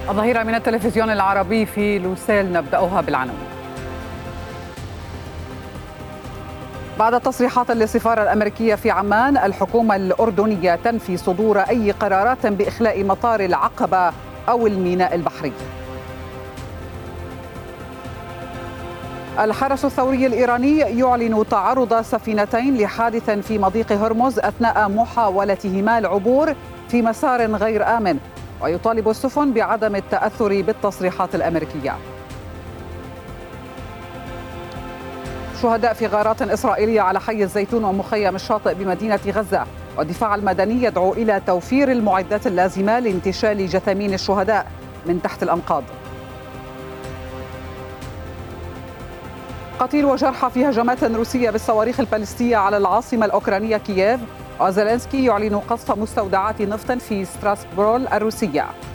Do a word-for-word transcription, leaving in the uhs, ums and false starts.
الظهيرة من التلفزيون العربي في لوسيل، نبدأها بالعناوين. بعد تصريحات للسفارة الأمريكية في عمان، الحكومة الأردنية تنفي صدور أي قرارات بإخلاء مطار العقبة أو الميناء البحري. الحرس الثوري الإيراني يعلن تعرض سفينتين لحادث في مضيق هرمز أثناء محاولتهما العبور في مسار غير آمن، ويطالب السفن بعدم التأثر بالتصريحات الأمريكية. شهداء في غارات إسرائيلية على حي الزيتون ومخيم الشاطئ بمدينة غزة، والدفاع المدني يدعو إلى توفير المعدات اللازمة لانتشال جثامين الشهداء من تحت الأنقاض. قتيل وجرحى في هجمات روسية بالصواريخ البالستية على العاصمة الأوكرانية كييف، وزيلينسكي يعلن قصف مستودعات نفط في ستراسبورغ الروسية.